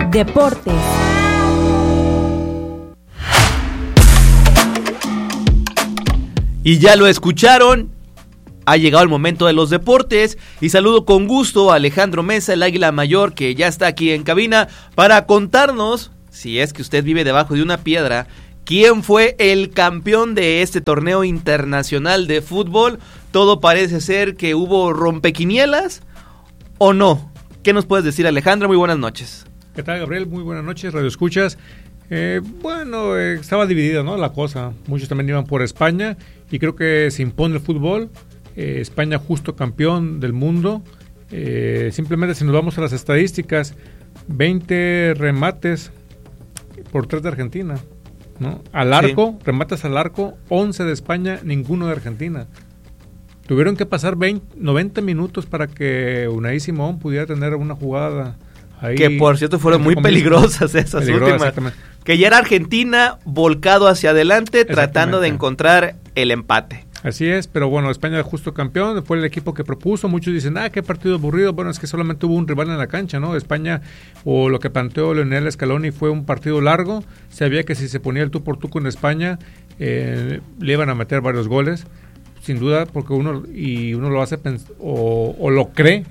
Deportes. Y ya lo escucharon, ha llegado el momento de los deportes y saludo con gusto a Alejandro Mesa, el Águila Mayor, que ya está aquí en cabina para contarnos, si es que usted vive debajo de una piedra, quién fue el campeón de este torneo internacional de fútbol. Todo parece ser que hubo rompequinielas o no. ¿Qué nos puedes decir, Alejandro? Muy buenas noches. ¿Qué tal, Gabriel? Muy buenas noches, Radio Escuchas. Estaba dividida, ¿no?, la cosa. Muchos también iban por España y creo que se impone el fútbol. España justo campeón del mundo. Simplemente si nos vamos a las estadísticas, 20 remates por 3 de Argentina, ¿no? Al arco, sí. Remates al arco, 11 de España, ninguno de Argentina. Tuvieron que pasar 90 minutos para que Unai Simón pudiera tener una jugada ahí. Que por cierto fueron muy peligrosas esas últimas. Que ya era Argentina volcado hacia adelante tratando de encontrar el empate. Así es, pero bueno, España justo campeón, fue el equipo que propuso. Muchos dicen, qué partido aburrido. Bueno, es que solamente hubo un rival en la cancha, ¿no? España, o lo que planteó Lionel Scaloni, fue un partido largo. Sabía que si se ponía el tú por tú con España, le iban a meter varios goles. Sin duda, porque uno lo hace o lo cree,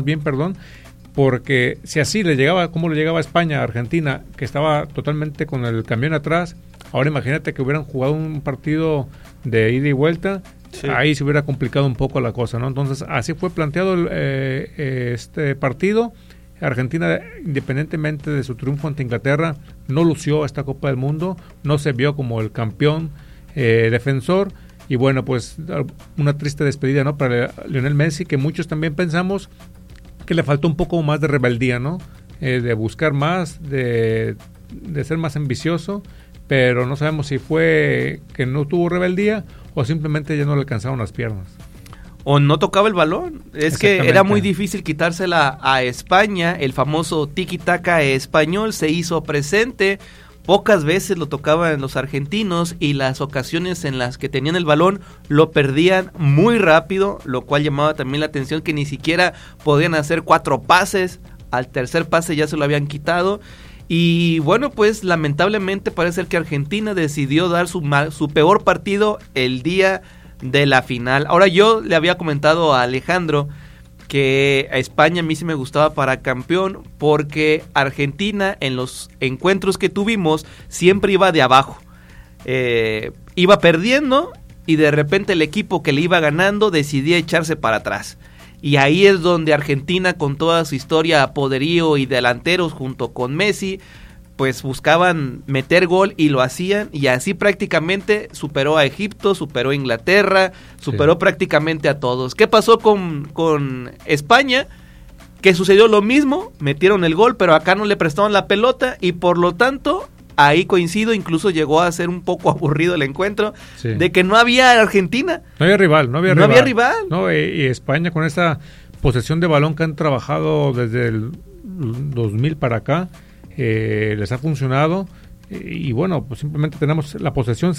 porque si así le llegaba, como le llegaba a España, a Argentina, que estaba totalmente con el camión atrás, ahora imagínate que hubieran jugado un partido de ida y vuelta, sí. Ahí se hubiera complicado un poco la cosa, ¿no? Entonces, así fue planteado este partido. Argentina, independientemente de su triunfo ante Inglaterra, no lució esta Copa del Mundo, no se vio como el campeón defensor. Y bueno, pues una triste despedida, ¿no?, para Lionel Messi, que muchos también pensamos que le faltó un poco más de rebeldía, ¿no? De buscar más, de ser más ambicioso, pero no sabemos si fue que no tuvo rebeldía o simplemente ya no le alcanzaron las piernas. O no tocaba el balón. Es que era muy difícil quitársela a España. El famoso tiki-taka español se hizo presente. Pocas veces lo tocaban los argentinos y las ocasiones en las que tenían el balón lo perdían muy rápido, lo cual llamaba también la atención que ni siquiera podían hacer 4 pases, al tercer pase ya se lo habían quitado. Y bueno, pues lamentablemente parece ser que Argentina decidió dar su peor partido el día de la final. Ahora, yo le había comentado a Alejandro que a España a mí sí me gustaba para campeón, porque Argentina en los encuentros que tuvimos siempre iba de abajo, iba perdiendo y de repente el equipo que le iba ganando decidía echarse para atrás, y ahí es donde Argentina, con toda su historia, poderío y delanteros junto con Messi, pues buscaban meter gol y lo hacían, y así prácticamente superó a Egipto, superó a Inglaterra, superó prácticamente a todos. ¿Qué pasó con España? Que sucedió lo mismo, metieron el gol, pero acá no le prestaron la pelota, y por lo tanto, ahí coincido, incluso llegó a ser un poco aburrido el encuentro, de que no había Argentina. No había rival. No, y España, con esa posesión de balón que han trabajado desde el 2000 para acá, les ha funcionado, y bueno, pues simplemente tenemos la posesión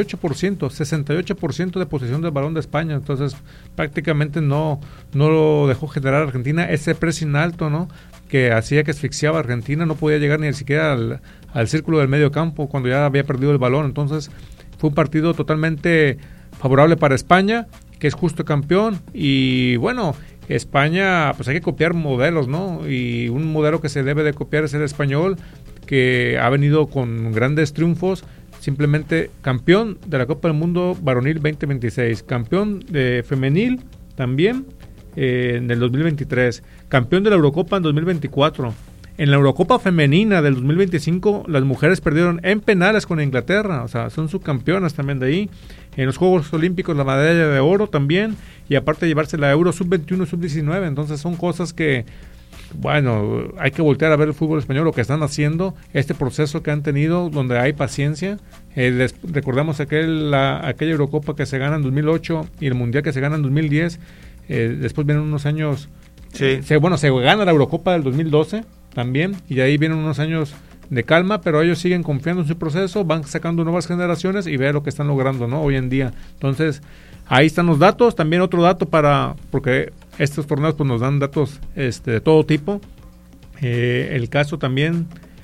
68% de posesión del balón de España. Entonces prácticamente no lo dejó generar Argentina. Ese pressing alto, ¿no?, que hacía que asfixiaba a Argentina, no podía llegar ni siquiera al círculo del medio campo cuando ya había perdido el balón. Entonces fue un partido totalmente favorable para España, que es justo campeón. Y bueno, España, pues hay que copiar modelos, ¿no? Y un modelo que se debe de copiar es el español, que ha venido con grandes triunfos. Simplemente campeón de la Copa del Mundo varonil 2026, campeón de femenil también en el 2023, campeón de la Eurocopa en 2024. En la Eurocopa femenina del 2025, las mujeres perdieron en penales con Inglaterra, o sea, son subcampeonas también de ahí. En los Juegos Olímpicos, la medalla de oro también, y aparte de llevarse la Euro sub-21, sub-19. Entonces son cosas que, bueno, hay que voltear a ver el fútbol español, lo que están haciendo, este proceso que han tenido, donde hay paciencia. Recordamos aquella Eurocopa que se gana en 2008 y el Mundial que se gana en 2010. Después vienen unos años, se gana la Eurocopa del 2012 también, y de ahí vienen unos años de calma, pero ellos siguen confiando en su proceso, van sacando nuevas generaciones y vean lo que están logrando, ¿no?, hoy en día. Entonces, ahí están los datos. También otro dato porque estos torneos pues nos dan datos de todo tipo. El caso también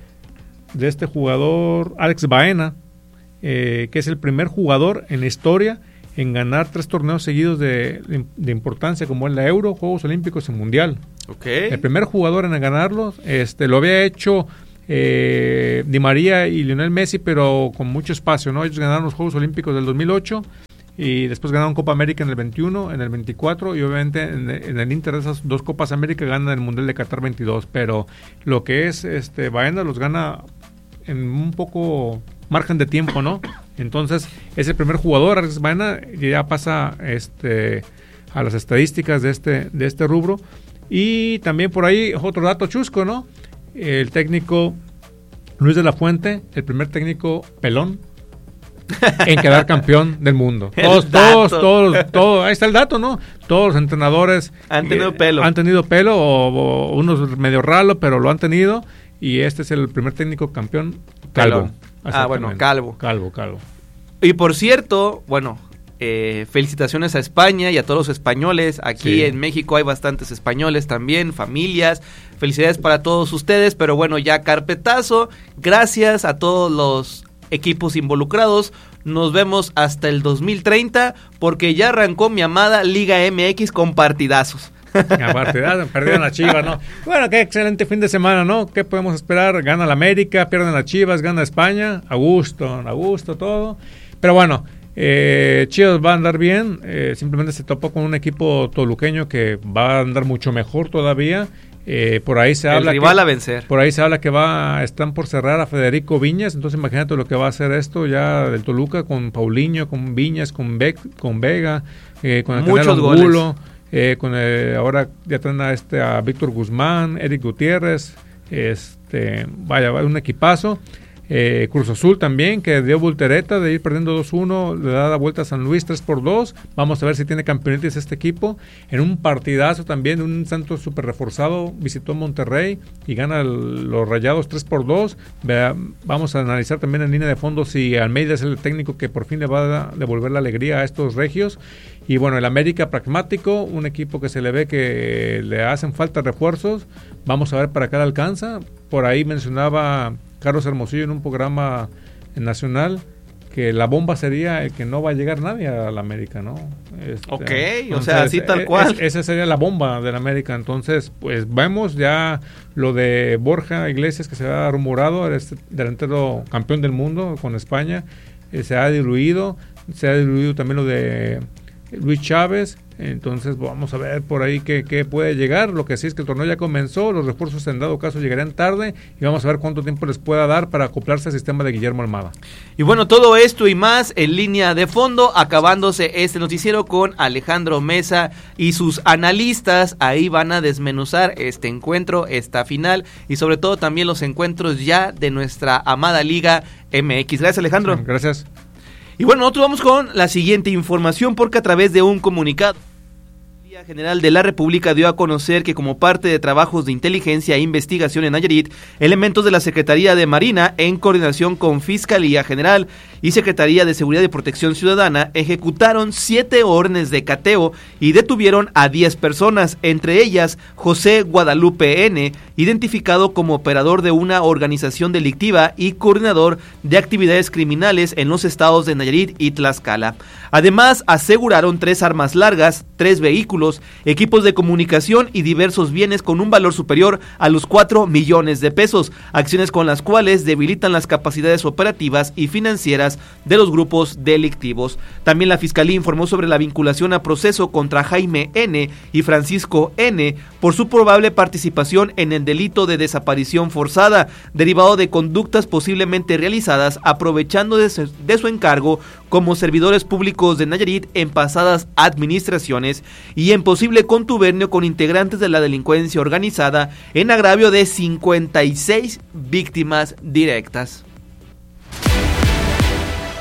de este jugador Alex Baena, que es el primer jugador en la historia en ganar 3 torneos seguidos de importancia, como es la Euro, Juegos Olímpicos y Mundial. Okay. El primer jugador en ganarlos, lo había hecho Di María y Lionel Messi, pero con mucho espacio, ¿no? Ellos ganaron los Juegos Olímpicos del 2008 y después ganaron Copa América en el 21, en el 24 y obviamente en el Inter de esas 2 Copas América ganan el Mundial de Qatar 22, pero lo que es Baena los gana en un poco margen de tiempo, ¿no? Entonces es el primer jugador, Alex Baena, y ya pasa a las estadísticas de este rubro. Y también por ahí otro dato chusco, ¿no? El técnico Luis de la Fuente, el primer técnico pelón en quedar campeón del mundo. Todos, ahí está el dato, ¿no? Todos los entrenadores han tenido pelo. Han tenido pelo o unos medio ralo, pero lo han tenido. Y este es el primer técnico campeón calvo. Calvo. Calvo. Y por cierto, bueno, felicitaciones a España y a todos los españoles. Aquí en México hay bastantes españoles también, familias. Felicidades para todos ustedes, pero bueno, ya carpetazo. Gracias a todos los equipos involucrados. Nos vemos hasta el 2030 porque ya arrancó mi amada Liga MX con partidazos. Perdieron las Chivas, ¿no? Bueno, qué excelente fin de semana, ¿no? ¿Qué podemos esperar? Gana la América, pierden las Chivas, gana España, a gusto todo. Pero bueno, Chivas va a andar bien, simplemente se topó con un equipo toluqueño que va a andar mucho mejor todavía. Por ahí se habla el rival a vencer. Por ahí se habla que están por cerrar a Federico Viñas, entonces imagínate lo que va a hacer esto ya del Toluca con Paulinho, con Viñas, con Vega, con el muchos Angulo. Ahora ya traen a Víctor Guzmán, Eric Gutiérrez, vaya un equipazo. Cruz Azul también, que dio voltereta de ir perdiendo 2-1, le da la vuelta a San Luis 3-2. Vamos a ver si tiene campeonatos este equipo. En un partidazo también, un Santos súper reforzado, visitó Monterrey y gana los Rayados 3-2. Vamos a analizar también en línea de fondo si Almeida es el técnico que por fin le va a devolver la alegría a estos regios. Y bueno, el América pragmático, un equipo que se le ve que le hacen falta refuerzos. Vamos a ver para qué le alcanza. Por ahí mencionaba Carlos Hermosillo en un programa nacional que la bomba sería el que no va a llegar nadie a la América, ¿no? Entonces, o sea, así tal cual. Esa sería la bomba de la América. Entonces, pues vemos ya lo de Borja Iglesias, que se ha rumorado, delantero campeón del mundo con España, se ha diluido también lo de Luis Chávez. Entonces vamos a ver por ahí qué puede llegar. Lo que sí es que el torneo ya comenzó, los refuerzos en dado caso llegarían tarde y vamos a ver cuánto tiempo les pueda dar para acoplarse al sistema de Guillermo Almada. Y bueno, todo esto y más en línea de fondo, acabándose este noticiero con Alejandro Mesa y sus analistas. Ahí van a desmenuzar este encuentro, esta final y sobre todo también los encuentros ya de nuestra amada Liga MX. Gracias, Alejandro. Gracias. Y bueno, nosotros vamos con la siguiente información porque a través de un comunicado, la Fiscalía General de la República dio a conocer que como parte de trabajos de inteligencia e investigación en Nayarit, elementos de la Secretaría de Marina, en coordinación con Fiscalía General y Secretaría de Seguridad y Protección Ciudadana, ejecutaron 7 órdenes de cateo y detuvieron a 10 personas, entre ellas José Guadalupe N., identificado como operador de una organización delictiva y coordinador de actividades criminales en los estados de Nayarit y Tlaxcala. Además, aseguraron 3 armas largas, 3 vehículos, equipos de comunicación y diversos bienes con un valor superior a los 4 millones de pesos, acciones con las cuales debilitan las capacidades operativas y financieras de los grupos delictivos. También la Fiscalía informó sobre la vinculación a proceso contra Jaime N. y Francisco N. por su probable participación en el delito de desaparición forzada, derivado de conductas posiblemente realizadas aprovechando de su encargo como servidores públicos de Nayarit en pasadas administraciones y en posible contubernio con integrantes de la delincuencia organizada en agravio de 56 víctimas directas.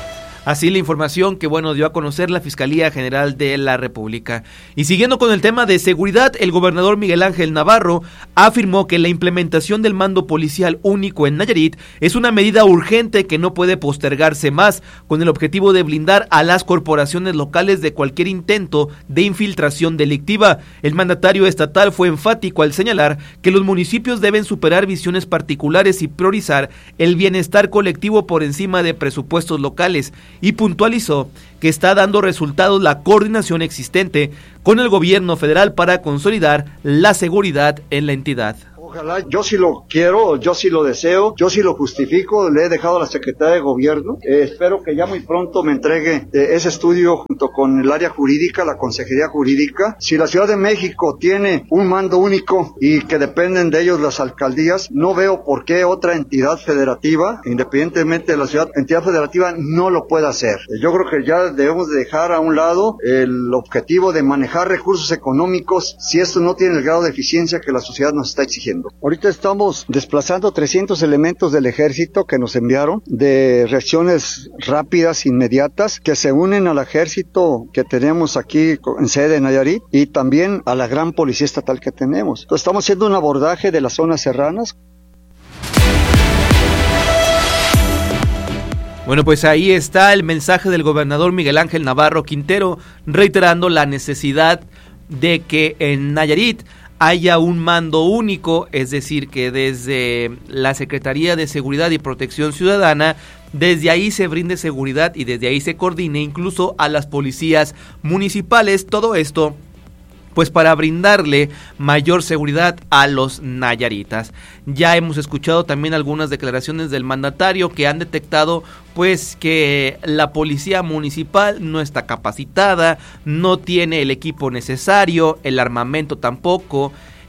Así la información que dio a conocer la Fiscalía General de la República. Y siguiendo con el tema de seguridad, el gobernador Miguel Ángel Navarro afirmó que la implementación del mando policial único en Nayarit es una medida urgente que no puede postergarse más, con el objetivo de blindar a las corporaciones locales de cualquier intento de infiltración delictiva. El mandatario estatal fue enfático al señalar que los municipios deben superar visiones particulares y priorizar el bienestar colectivo por encima de presupuestos locales, y puntualizó que está dando resultados la coordinación existente con el gobierno federal para consolidar la seguridad en la entidad. Ojalá, yo sí lo quiero, yo sí lo deseo, yo sí lo justifico, le he dejado a la Secretaría de Gobierno, espero que ya muy pronto me entregue ese estudio junto con el área jurídica, la Consejería Jurídica. Si la Ciudad de México tiene un mando único y que dependen de ellos las alcaldías, no veo por qué otra entidad federativa, independientemente de la ciudad, entidad federativa no lo pueda hacer. Yo creo que ya debemos de dejar a un lado el objetivo de manejar recursos económicos si esto no tiene el grado de eficiencia que la sociedad nos está exigiendo. Ahorita estamos desplazando 300 elementos del ejército que nos enviaron de reacciones rápidas, inmediatas, que se unen al ejército que tenemos aquí en sede en Nayarit y también a la gran policía estatal que tenemos. Entonces estamos haciendo un abordaje de las zonas serranas. Bueno, pues ahí está el mensaje del gobernador Miguel Ángel Navarro Quintero, reiterando la necesidad de que en Nayarit haya un mando único, es decir, que desde la Secretaría de Seguridad y Protección Ciudadana, desde ahí se brinde seguridad y desde ahí se coordine incluso a las policías municipales, todo esto pues para brindarle mayor seguridad a los nayaritas. Ya hemos escuchado también algunas declaraciones del mandatario que han detectado pues que la policía municipal no está capacitada, no tiene el equipo necesario, el armamento tampoco.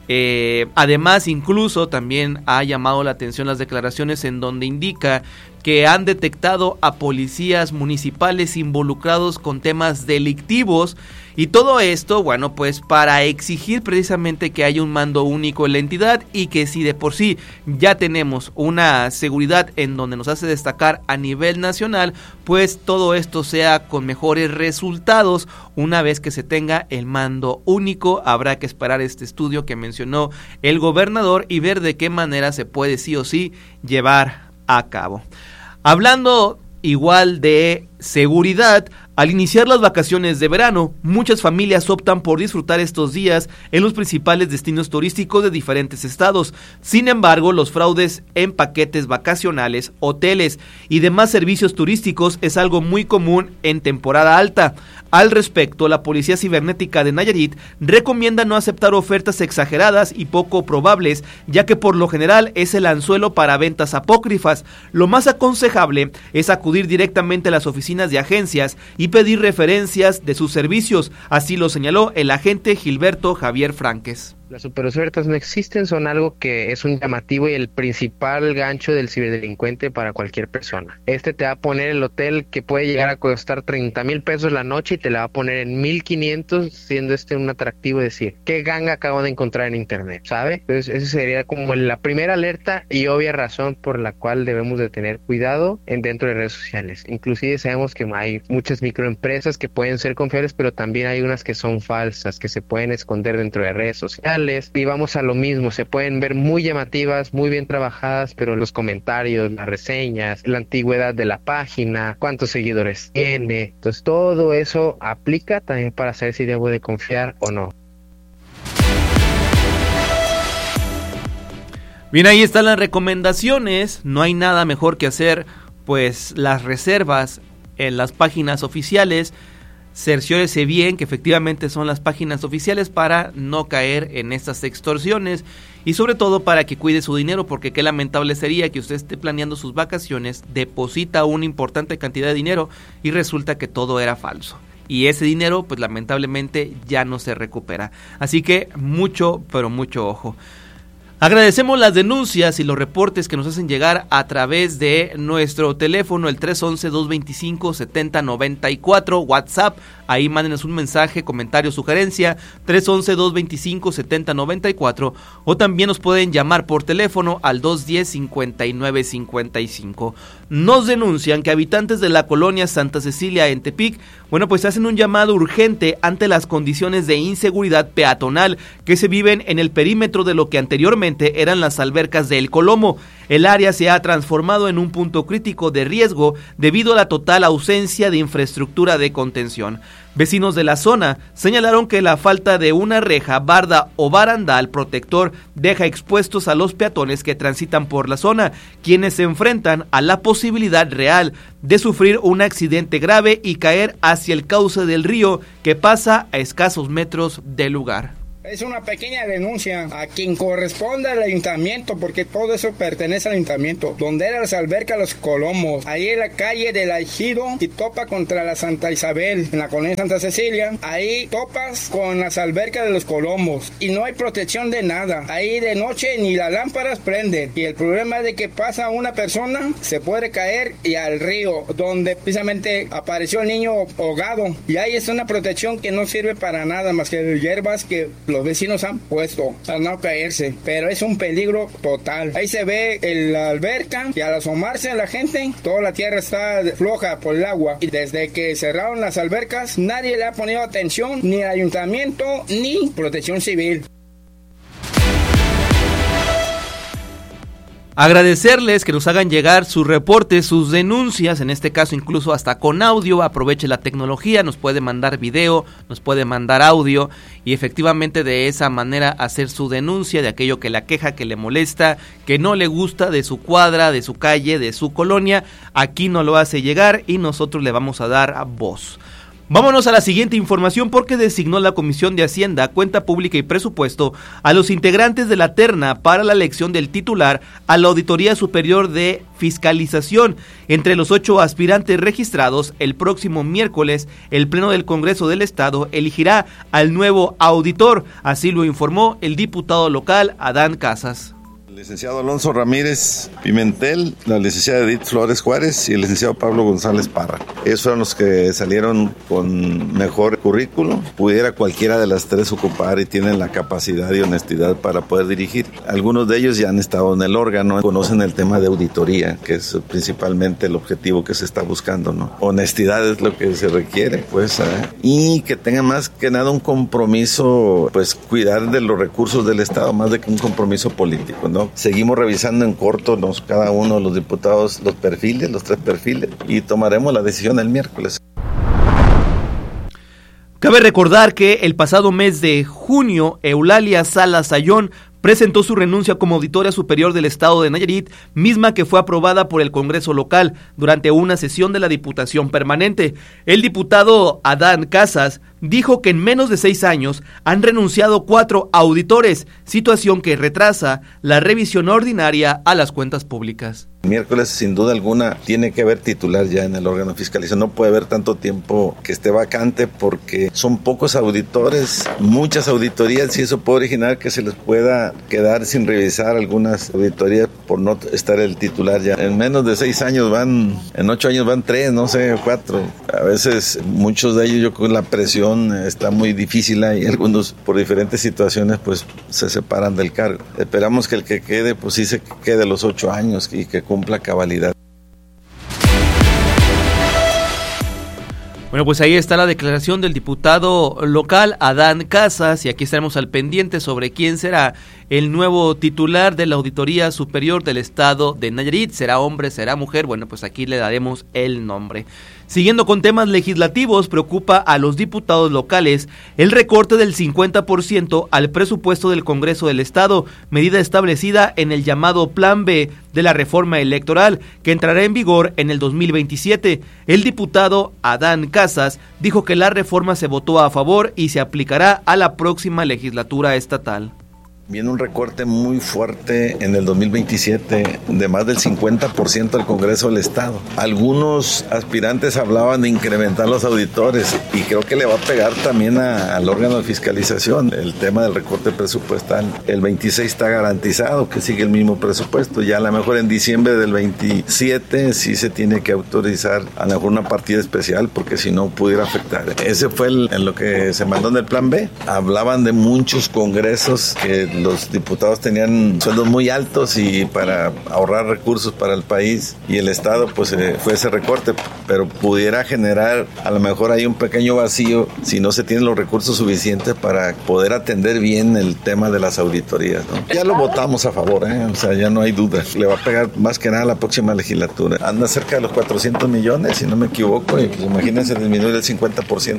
Además, incluso también ha llamado la atención las declaraciones en donde indica que han detectado a policías municipales involucrados con temas delictivos. Y todo esto, bueno, pues para exigir precisamente que haya un mando único en la entidad y que si de por sí ya tenemos una seguridad en donde nos hace destacar a nivel nacional, pues todo esto sea con mejores resultados. Una vez que se tenga el mando único, habrá que esperar este estudio que mencionó el gobernador y ver de qué manera se puede sí o sí llevar a cabo. Hablando igual de seguridad, al iniciar las vacaciones de verano, muchas familias optan por disfrutar estos días en los principales destinos turísticos de diferentes estados. Sin embargo, los fraudes en paquetes vacacionales, hoteles y demás servicios turísticos es algo muy común en temporada alta. Al respecto, la Policía Cibernética de Nayarit recomienda no aceptar ofertas exageradas y poco probables, ya que por lo general es el anzuelo para ventas apócrifas. Lo más aconsejable es acudir directamente a las oficinas de agencias y pedir referencias de sus servicios, así lo señaló el agente Gilberto Javier Franques. Las superofertas no existen, son algo que es un llamativo y el principal gancho del ciberdelincuente para cualquier persona. Te va a poner el hotel que puede llegar a costar 30,000 pesos la noche y te la va a poner en 1,500, siendo un atractivo decir, ¿qué ganga acabo de encontrar en internet? ¿Sabe? Entonces esa sería como la primera alerta y obvia razón por la cual debemos de tener cuidado dentro de redes sociales. Inclusive sabemos que hay muchas microempresas que pueden ser confiables, pero también hay unas que son falsas, que se pueden esconder dentro de redes sociales. Y vamos a lo mismo, se pueden ver muy llamativas, muy bien trabajadas, pero los comentarios, las reseñas, la antigüedad de la página, cuántos seguidores tiene, entonces todo eso aplica también para saber si debo de confiar o no. Bien, ahí están las recomendaciones, no hay nada mejor que hacer pues las reservas en las páginas oficiales. Cerciórese bien que efectivamente son las páginas oficiales para no caer en estas extorsiones y sobre todo para que cuide su dinero, porque qué lamentable sería que usted esté planeando sus vacaciones, deposita una importante cantidad de dinero y resulta que todo era falso. Y ese dinero pues lamentablemente ya no se recupera. Así que mucho, pero mucho ojo. Agradecemos las denuncias y los reportes que nos hacen llegar a través de nuestro teléfono, el 311-225-7094, WhatsApp, ahí mándenos un mensaje, comentario, sugerencia, 311-225-7094, o también nos pueden llamar por teléfono al 210-5955. Nos denuncian que habitantes de la colonia Santa Cecilia en Tepic, pues hacen un llamado urgente ante las condiciones de inseguridad peatonal que se viven en el perímetro de lo que anteriormente eran las albercas de El Colomo. El área se ha transformado en un punto crítico de riesgo debido a la total ausencia de infraestructura de contención. Vecinos de la zona señalaron que la falta de una reja, barda o barandal protector deja expuestos a los peatones que transitan por la zona, quienes se enfrentan a la posibilidad real de sufrir un accidente grave y caer hacia el cauce del río que pasa a escasos metros del lugar. Es una pequeña denuncia a quien corresponde al ayuntamiento, porque todo eso pertenece al ayuntamiento. Donde eran las albercas Los Colomos, ahí en la calle del Ejido y topa contra la Santa Isabel, en la colonia Santa Cecilia, ahí topas con las albercas de Los Colomos y no hay protección de nada. Ahí de noche ni las lámparas prenden y el problema es de que pasa una persona, se puede caer y al río, donde precisamente apareció el niño ahogado, y ahí es una protección que no sirve para nada más que hierbas que los vecinos han puesto para no caerse, pero es un peligro total. Ahí se ve la alberca y al asomarse a la gente, toda la tierra está floja por el agua, y desde que cerraron las albercas nadie le ha ponido atención, ni el ayuntamiento ni Protección Civil. Agradecerles que nos hagan llegar sus reportes, sus denuncias, en este caso incluso hasta con audio. Aproveche la tecnología, nos puede mandar video, nos puede mandar audio y efectivamente de esa manera hacer su denuncia de aquello que la queja, que le molesta, que no le gusta de su cuadra, de su calle, de su colonia. Aquí nos lo hace llegar y nosotros le vamos a dar voz. Vámonos a la siguiente información porque designó la Comisión de Hacienda, Cuenta Pública y Presupuesto a los integrantes de la terna para la elección del titular a la Auditoría Superior de Fiscalización. Entre los 8 aspirantes registrados, el próximo miércoles, el Pleno del Congreso del Estado elegirá al nuevo auditor, así lo informó el diputado local Adán Casas. El licenciado Alonso Ramírez Pimentel, la licenciada Edith Flores Juárez y el licenciado Pablo González Parra. Ellos fueron los que salieron con mejor currículum. Pudiera cualquiera de las tres ocupar y tienen la capacidad y honestidad para poder dirigir. Algunos de ellos ya han estado en el órgano, conocen el tema de auditoría, que es principalmente el objetivo que se está buscando, ¿no? Honestidad es lo que se requiere, pues, y que tengan más que nada un compromiso, pues, cuidar de los recursos del Estado, más de que un compromiso político, ¿no? Seguimos revisando en corto cada uno de los diputados los perfiles, los 3 perfiles, y tomaremos la decisión el miércoles. Cabe recordar que el pasado mes de junio, Eulalia Salas Sayón presentó su renuncia como auditoria superior del Estado de Nayarit, misma que fue aprobada por el Congreso local durante una sesión de la Diputación Permanente. El diputado Adán Casas dijo que en menos de 6 años han renunciado 4 auditores, situación que retrasa la revisión ordinaria a las cuentas públicas. El miércoles, sin duda alguna, tiene que haber titular ya en el órgano fiscalizador. No puede haber tanto tiempo que esté vacante porque son pocos auditores, muchas auditorías, y eso puede originar que se les pueda quedar sin revisar algunas auditorías por no estar el titular ya. En menos de 6 años en 8 años van 3, no sé, 4. A veces muchos de ellos, yo creo que la presión está muy difícil y algunos por diferentes situaciones pues se separan del cargo. Esperamos que el que quede pues sí se quede los 8 años y que cumpla cabalidad. Bueno, pues ahí está la declaración del diputado local Adán Casas y aquí estaremos al pendiente sobre quién será el nuevo titular de la Auditoría Superior del Estado de Nayarit. ¿Será hombre, será mujer? Bueno, pues aquí le daremos el nombre. Siguiendo con temas legislativos, preocupa a los diputados locales el recorte del 50% al presupuesto del Congreso del Estado, medida establecida en el llamado Plan B de la reforma electoral, que entrará en vigor en el 2027. El diputado Adán Casas dijo que la reforma se votó a favor y se aplicará a la próxima legislatura estatal. Viene un recorte muy fuerte en el 2027 de más del 50% del Congreso del Estado. Algunos aspirantes hablaban de incrementar los auditores y creo que le va a pegar también al órgano de fiscalización el tema del recorte presupuestal. El 26 está garantizado que sigue el mismo presupuesto. Ya a lo mejor en diciembre del 27 sí se tiene que autorizar a lo mejor una partida especial porque si no pudiera afectar. Ese fue en lo que se mandó en el plan B. Hablaban de muchos congresos que los diputados tenían sueldos muy altos y para ahorrar recursos para el país y el Estado pues fue ese recorte, pero pudiera generar a lo mejor hay un pequeño vacío si no se tienen los recursos suficientes para poder atender bien el tema de las auditorías, ¿no? Ya lo votamos a favor, o sea, ya no hay duda, le va a pegar más que nada a la próxima legislatura. Anda cerca de los 400 millones, si no me equivoco, y pues imagínense disminuir el 50%.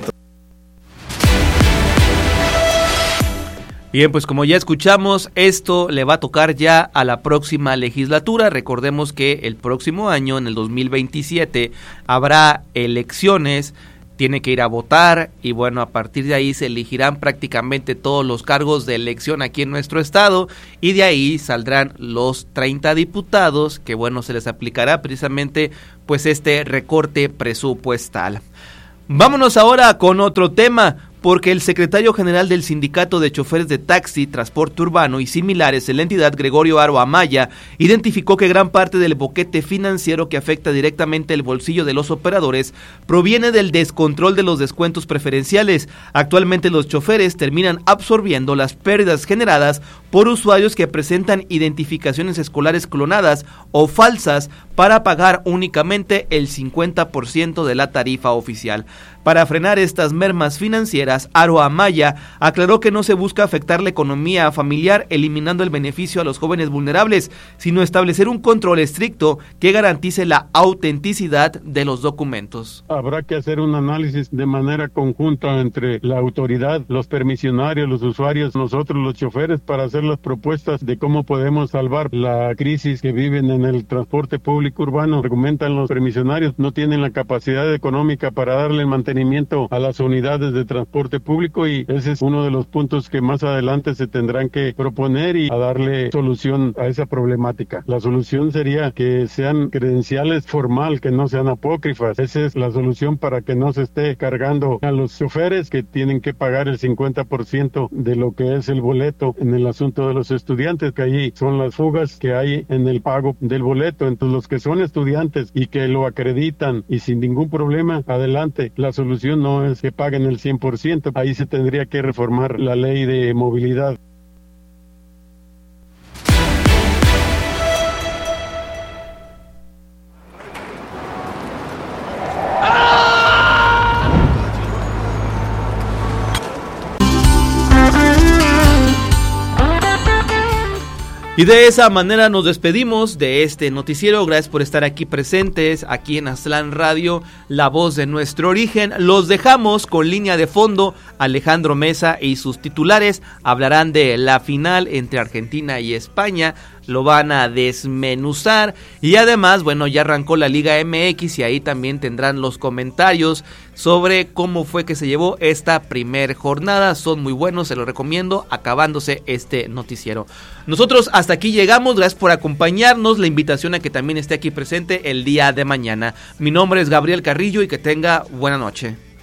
Bien, pues como ya escuchamos, esto le va a tocar ya a la próxima legislatura. Recordemos que el próximo año, en el 2027, habrá elecciones, tiene que ir a votar y bueno, a partir de ahí se elegirán prácticamente todos los cargos de elección aquí en nuestro estado y de ahí saldrán los 30 diputados que bueno, se les aplicará precisamente pues este recorte presupuestal. Vámonos ahora con otro tema, porque el secretario general del Sindicato de Choferes de Taxi, Transporte Urbano y similares en la entidad, Gregorio Aro Amaya, identificó que gran parte del boquete financiero que afecta directamente el bolsillo de los operadores proviene del descontrol de los descuentos preferenciales. Actualmente los choferes terminan absorbiendo las pérdidas generadas por usuarios que presentan identificaciones escolares clonadas o falsas para pagar únicamente el 50% de la tarifa oficial. Para frenar estas mermas financieras, Aro Amaya aclaró que no se busca afectar la economía familiar eliminando el beneficio a los jóvenes vulnerables, sino establecer un control estricto que garantice la autenticidad de los documentos. Habrá que hacer un análisis de manera conjunta entre la autoridad, los permisionarios, los usuarios, nosotros los choferes, para hacer las propuestas de cómo podemos salvar la crisis que viven en el transporte público urbano. Argumentan los permisionarios, no tienen la capacidad económica para darle el mantenimiento a las unidades de transporte público y ese es uno de los puntos que más adelante se tendrán que proponer y a darle solución a esa problemática. La solución sería que sean credenciales formal, que no sean apócrifas. Esa es la solución para que no se esté cargando a los choferes que tienen que pagar el 50% de lo que es el boleto en el asunto de los estudiantes, que allí son las fugas que hay en el pago del boleto. Entonces los que son estudiantes y que lo acreditan y sin ningún problema, adelante. La solución no es que paguen el 100%, ahí se tendría que reformar la ley de movilidad. Y de esa manera nos despedimos de este noticiero. Gracias por estar aquí presentes, aquí en Aztlán Radio, la voz de nuestro origen. Los dejamos con línea de fondo. Alejandro Mesa y sus titulares hablarán de la final entre Argentina y España. Lo van a desmenuzar y además, bueno, ya arrancó la Liga MX y ahí también tendrán los comentarios sobre cómo fue que se llevó esta primer jornada. Son muy buenos, se los recomiendo, acabándose este noticiero. Nosotros hasta aquí llegamos, gracias por acompañarnos, la invitación a que también esté aquí presente el día de mañana. Mi nombre es Gabriel Carrillo y que tenga buena noche.